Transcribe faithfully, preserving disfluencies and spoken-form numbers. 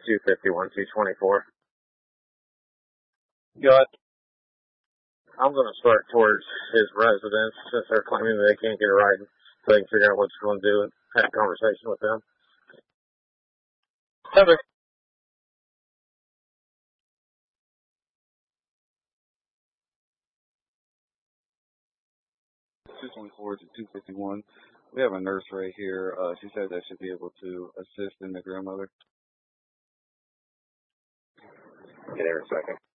two fifty-one, two twenty-four. Got. I'm going to start towards his residence since they're claiming that they can't get a ride. So they can figure out what you're going to do and have a conversation with them. Okay. two twenty-four to two fifty-one. We have a nurse right here. Uh, she said that should be able to assist in the grandmother. Get there in a second.